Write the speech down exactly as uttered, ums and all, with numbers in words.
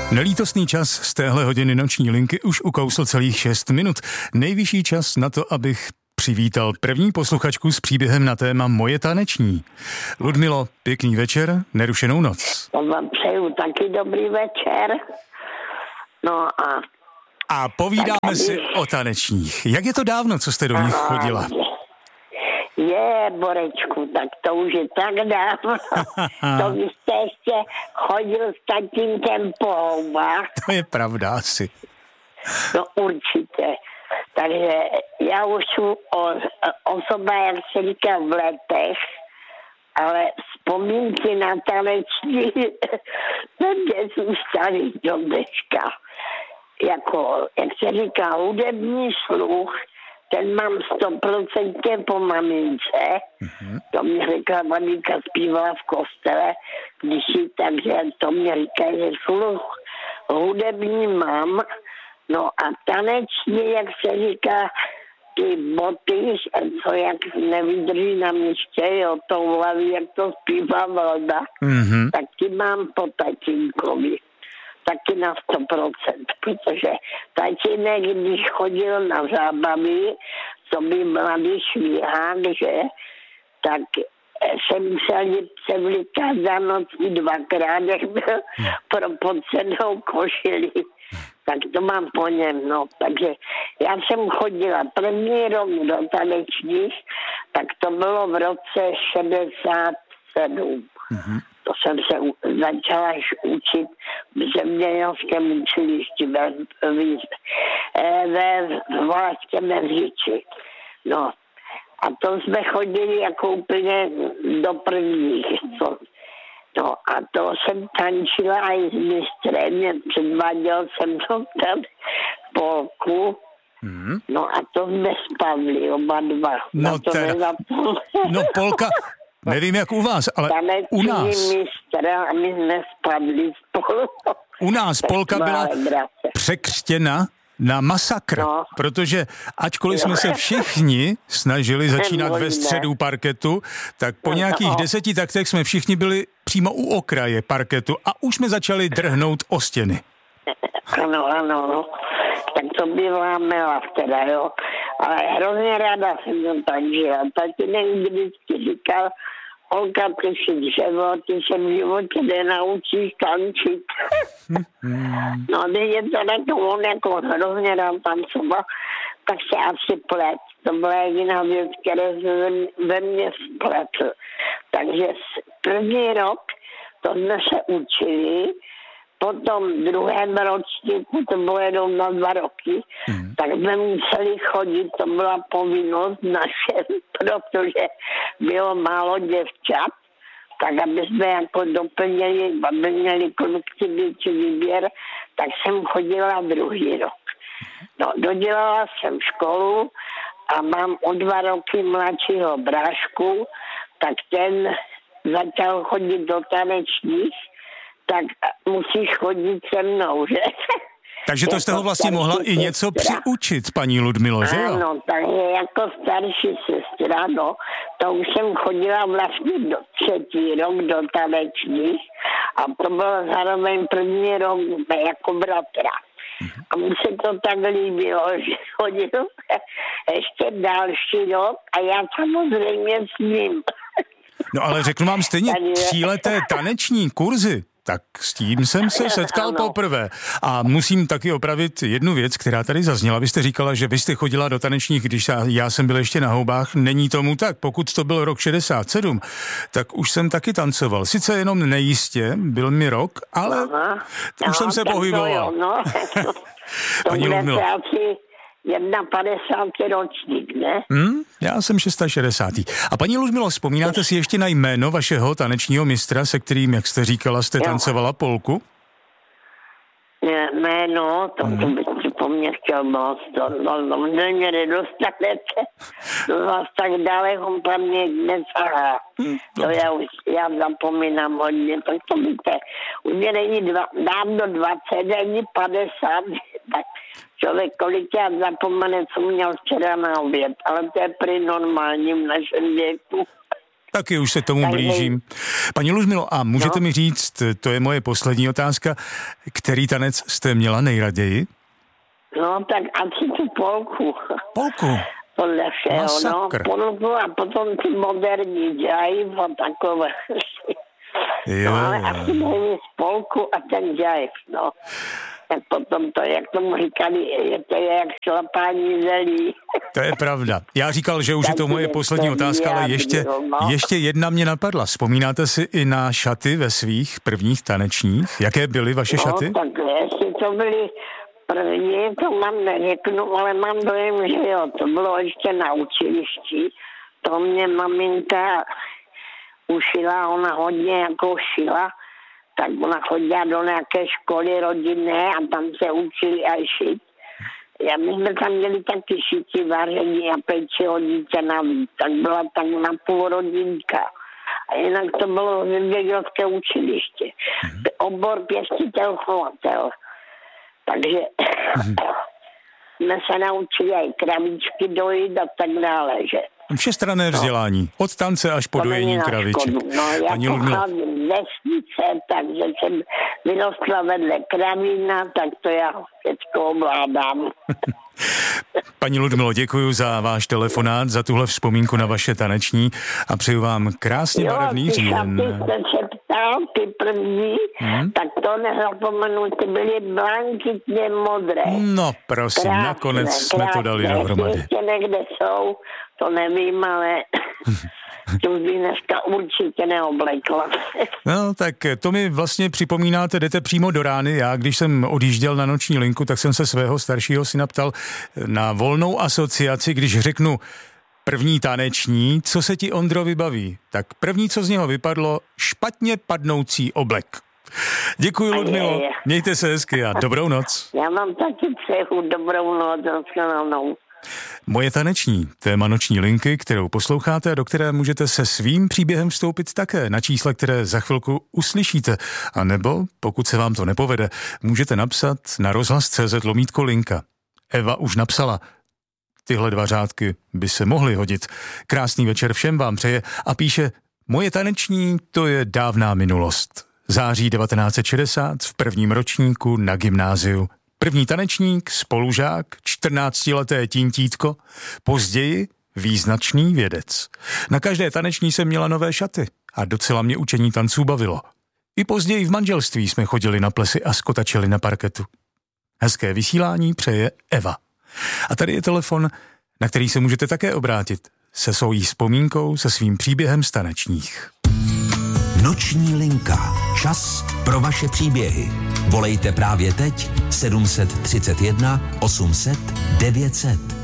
Nelítostný čas z téhle hodiny noční linky už ukousl celých šest minut. Nejvyšší čas na to, abych přivítal první posluchačku s příběhem na téma Moje taneční. Ludmilo, pěkný večer, nerušenou noc. To vám přeju taky dobrý večer. No a... A povídáme si o tanečních. Jak je to dávno, co jste do nich chodila? Je, Borečku, tak to už je tak dávno. To vy jste ještě chodil s tatínkem po houbách. To je pravda asi. No určitě. Takže já už jsem osoba, jak se říká, v letech, ale vzpomínky na taneční mě zůstaly do dneška. Jako, jak se říká, hudební sluch, ten mám stoprocentně po mamince. Mm-hmm. To mi řekla, maminka zpívala v kostele, když ji, takže to mi říká, že sluch hudební mám. No a taneční, jak se říká, ty boty, co jak nevydrží na místě, jo, to hlaví, jak to zpívá Valda, mm-hmm. tak ty mám po tatínkovi. Taky na sto procent, protože tatínek, když chodil na zábavy, co by mladý švíhák, že, tak jsem musel se vlíkat za noc i dvakrát, jak byl pro podcenou košili. Tak to mám po něm, no. Takže já jsem chodila první rok do tanečních, tak to bylo v roce šedesát sedm. Mm-hmm. To jsem se u, začala učit v zemědělském učilišti ve, ve, ve Valašském Meziči. No a to jsme chodili jako úplně do prvních. To, no a to jsem tančila i s mistrem, předváděl jsem to tam v polku. Mm. No a to jsme spavli oba dva. No, to teda, no polka... Nevím, jak u vás, ale u nás... mistra a my jsme spadli spolu. U nás Polka byla překřtěna na masakr, no. Protože ačkoliv jsme se všichni snažili začínat ve středu parketu, tak po nějakých deseti taktech jsme všichni byli přímo u okraje parketu a už jsme začali drhnout o stěny. Ano, ano, no. Tak to byla mela teda, jo. Ale hrozně ráda jsem to tančila. Tatínek vždycky říkal, Olka, ty jsi dřevo, ty se v životě nenaučíš tančit. No, když je to tak, on jako hrozně rád tancoval, tak se asi plet. To byla jediná věc, která se ve mně spletl. Takže první rok to jsme se učili, potom druhém ročníku, to bylo jenom na dva roky, mm. tak jsme museli chodit, to byla povinnost naše, protože bylo málo děvčat, tak aby jsme jako doplnili, aby měli kolektivní výběr, tak jsem chodila druhý rok. No, dodělala jsem školu a mám o dva roky mladšího brášku, tak ten začal chodit do tanečních, tak musíš chodit se mnou, že? Takže to jste ho vlastně mohla i něco přiučit, paní Ludmilo, že jo? Ano, takže jako starší sestra, no, to už jsem chodila vlastně do třetí rok do tanečních a to bylo zároveň první rok jako bratra. A mu se to tak líbilo, že chodil ještě další rok a já samozřejmě s ním. No ale řeknu vám stejně, tříleté taneční kurzy, tak s tím jsem se setkal ano. poprvé. A musím taky opravit jednu věc, která tady zazněla. Vy jste říkala, že vy jste chodila do tanečních, když já, já jsem byl ještě na houbách. Není tomu tak. Pokud to byl rok šedesát sedm, tak už jsem taky tancoval. Sice jenom nejistě, byl mi rok, ale Aha. už no, jsem se pohyboval. No. Paní Ludmilo. padesátý ročník, ne? Hmm, já jsem šedesátý šestý A paní Ludmilo, vzpomínáte si ještě na jméno vašeho tanečního mistra, se kterým, jak jste říkala, jste jo. tancovala polku? Jméno, to, hmm. to bych si po mně chtěl moc, to, no, no, mě nedostanete, to vás tak daleko paměť nesahá. Hmm, to já už, já zapomínám hodně, tak to víte, u mě není dva, dávno dvacet, ani padesát, tak člověk kolikrát zapomene, co měl včera na oběd, ale to je prý normální v našem věku. Taky už se tomu blížím. Paní Ludmilo, a můžete no. mi říct, to je moje poslední otázka, který tanec jste měla nejraději? No, tak asi tu polku. Polku? Podle všeho, Masakr. no. Polku a potom ty moderní jive a takové. Jo. No, ale asi nejvíc polku a ten jive, no. Tak potom to, jak tomu říkali, je to jak šlapání zelí. To je pravda. Já říkal, že už je to moje poslední otázka, ale ještě, ještě jedna mě napadla. Vzpomínáte si i na šaty ve svých prvních tanečních? Jaké byly vaše no, šaty? Tak jestli to byly první, to mám neřeknu, ale mám dojem, že jo, to bylo ještě na učilišti. To mě maminka ušila, ona hodně jako šila, tak ona chodila do nějaké školy rodinné a tam se učili aj šít. Já my jsme tam měli taky šití, vaření a péči o dítě navíc, tak byla tak na půl rodinka. A jinak to bylo zemědělské učiliště. Obor pěstitel, chovatel. Takže jsme se naučili i kravičky dojít a tak dále, že? Všestranné vzdělání. Od tance až po dojení kraviček. No, já pocházím z vesnice, takže jsem vyrostla vedle kravína, tak to já všechno ovládám. Paní Ludmilo, děkuji za váš telefonát, za tuhle vzpomínku na vaše taneční a přeju vám krásně jo, barevný říjen. Jo, ty jste se ptal, ty první, hmm? tak to nezapomenu, ty byly blankitně modré. No prosím, krásné, nakonec jsme krásné, to dali dohromady. Ještě někde jsou, to nevím, ale to by dneska určitě neoblekla. No tak to mi vlastně připomínáte, jdete přímo do rány. Já, když jsem odjížděl na noční linku, tak jsem se svého staršího syna ptal na volnou asociaci, když řeknu první taneční, co se ti, Ondro, vybaví? Tak první, co z něho vypadlo, špatně padnoucí oblek. Děkuji, Ludmilo, mějte se hezky a dobrou noc. Já mám taky přeju dobrou noc, no. Moje taneční, téma noční linky, kterou posloucháte a do které můžete se svým příběhem vstoupit také na čísla, které za chvilku uslyšíte. A nebo, pokud se vám to nepovede, můžete napsat na rozhlas tečka cé zet lomítko linka. Eva už napsala. Tyhle dva řádky by se mohly hodit. Krásný večer všem vám přeje a píše: moje taneční, to je dávná minulost. Září devatenáct set šedesát v prvním ročníku na gymnáziu. První tanečník, spolužák, čtrnáctileté tintítko, později význačný vědec. Na každé taneční jsem měla nové šaty a docela mě učení tanců bavilo. I později v manželství jsme chodili na plesy a skotačili na parketu. Hezké vysílání přeje Eva. A tady je telefon, na který se můžete také obrátit se svojí vzpomínkou, se svým příběhem z tanečních. Noční linka. Čas pro vaše příběhy. Volejte právě teď sedm set třicet jedna osm set devět set.